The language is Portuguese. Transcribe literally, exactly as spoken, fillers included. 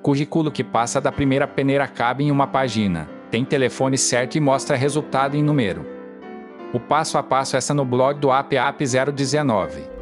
currículo que passa da primeira peneira cabe em uma página, tem telefone certo e mostra resultado em número. O passo a passo essa no blog do A P A P zero dezenove.